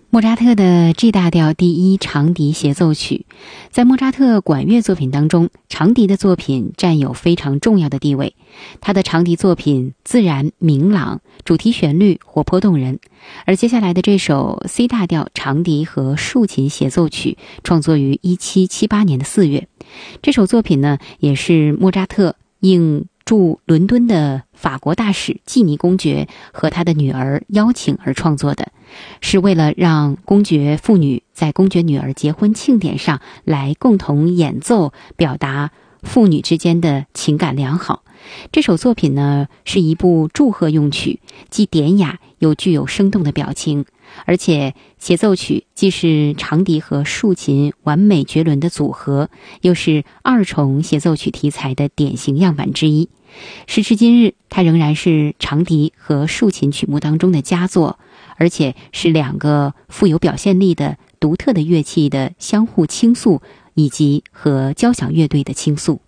莫扎特的 G 大调第一长笛协奏曲，在莫扎特管乐作品当中，长笛的作品占有非常重要的地位。他的长笛作品自然明朗，主题旋律活泼动人。而接下来的这首 C 大调长笛和竖琴协奏曲，创作于1778年的4月。这首作品呢，也是莫扎特应驻伦敦的法国大使季尼公爵和他的女儿邀请而创作的，是为了让公爵父女在公爵女儿结婚庆典上来共同演奏，表达父女之间的情感良好。这首作品呢，是一部祝贺用曲，既典雅又具有生动的表情，而且协奏曲既是长笛和竖琴完美绝伦的组合，又是二重协奏曲题材的典型样板之一。时至今日，它仍然是长笛和竖琴曲目当中的佳作，而且是两个富有表现力的独特的乐器的相互倾诉，以及和交响乐队的倾诉。